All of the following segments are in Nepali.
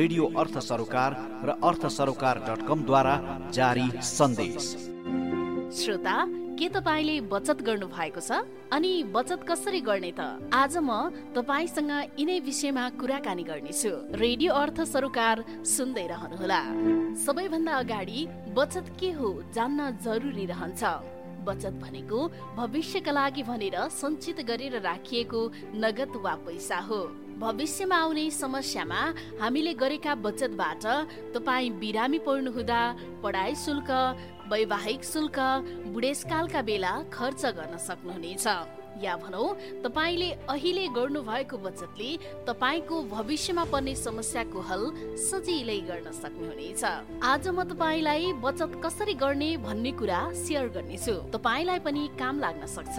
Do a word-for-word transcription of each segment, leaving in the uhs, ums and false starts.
रेडियो अर्थ सरोकार र अर्थ सरोकार डट कम द्वारा जारी सन्देश। श्रोता, के तपाईले बचत गर्नु भएको छ? अनि बचत कसरी गर्ने त? आज म तपाईसँग यिनै विषयमा कुराकानी गर्नेछु। रेडियो अर्थ सरोकार सुन्दै रहनुहोला। सबैभन्दा अगाडि बचत के हो जान्न जरुरी रहन्छ। बचत भनेको भविष्यका लागि भनेर सञ्चित गरेर राखिएको नगद वा पैसा हो। भविष्यमा आउने समस्यामा हामीले गरेका बचतबाट तपाईँ बिरामी पर्नुहुँदा पढाइ शुल्क, वैवाहिक शुल्क, बुढेसकालका बेला खर्च गर्न सक्नुहुनेछ। या भनौँ तपाईले अहिले गर्नुभएको बचतले तपाईको भविष्यमा पर्ने समस्याको हल सजिलै गर्न सक्नुहुनेछ। आज म तपाईलाई बचत कसरी गर्ने भन्ने कुरा सेयर गर्नेछु। तपाईलाई पनि काम लाग्न सक्छ।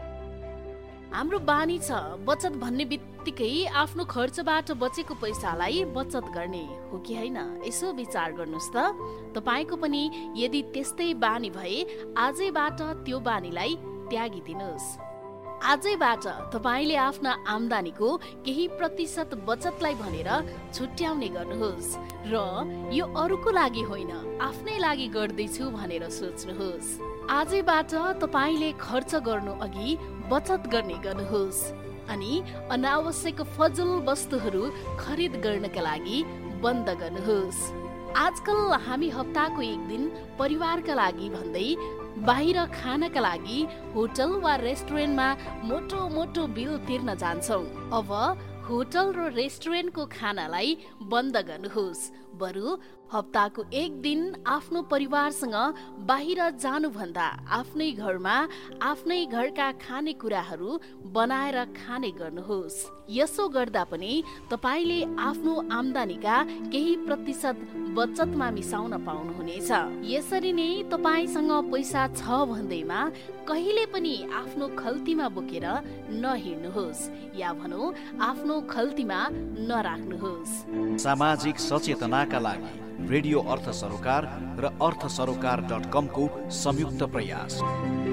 हाम्रो बानी छ बचत भन्ने बित्तिकै आफ्नो खर्चबाट बचेको पैसालाई बचत गर्ने, हो कि होइन? यसो विचार गर्नुहोस् त। तपाईको पनि यदि त्यस्तै बानी भए आजैबाट त्यो बानीलाई त्यागिदिनुहोस्। आजैबाट तपाईले आफ्ना आम्दानीको केही प्रतिशत बचतलाई भनेर छुट्याउने गर्नुहोस् र यो अरूको लागि होइन, आफ्नै लागि गर्दैछु भनेर सोच्नुहोस्। आजैबाट तपाईले खर्च गर्नु अघि बचत गर्ने गर्नुहोस् अनि अनावश्यक फजुल वस्तुहरू खरिद गर्नका लागि बन्द गर्नुहोस्। आजकल हामी हप्ताको एक दिन परिवारका लागि भन्दै बाहिर खानका लागि होटल वा रेस्टुरेन्टमा मोटो मोटो बिल तिर्न जान्छौँ। अब होटल र रेस्टुरेन्टको खानालाई बन्द गर्नुहोस्। बरु हप्ताको एक दिन आफ्नो परिवारसँग बाहिर जानुभन्दा आफ्नै घरमा आफ्नै घरका खानेकुराहरू बनाएर खाने गर्नुहोस्। यसो गर्दा पनि तपाईले आफ्नो आम्दानीका केही प्रतिशत बचतमा मिसाउन पाउनुहुनेछ। यसरी नै तपाईसँग पैसा छ भन्दैमा कहिले पनि आफ्नो खल्तीमा बोकेर नहिड्नुहोस्, या भनौँ आफ्नो खल्तीमा नराख्नुहोस्। सामाजिक सचेतनाका लागि रेडियो अर्थ सरोकार र अर्थ सरोकार डट कम को संयुक्त प्रयास।